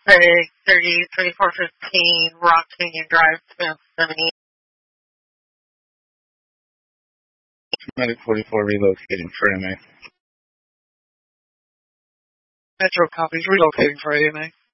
Medic 3415, Rock Canyon Drive, Smith 70. Medic 44 relocating for AMA. Metro copies, relocating for AMA.